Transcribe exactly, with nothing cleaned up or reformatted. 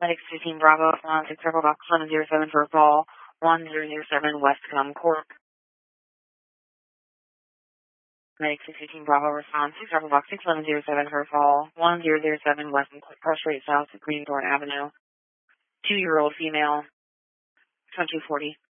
Medic fifteen Bravo, on six Circle Box seven zero seven for a call, one zero zero seven West Cum Cork. Medic fifteen Bravo, response six Circle Box six seven zero seven for a call, one zero zero seven West Cross Street South, Greenthorne Avenue. Two-year-old female, twenty-two forty.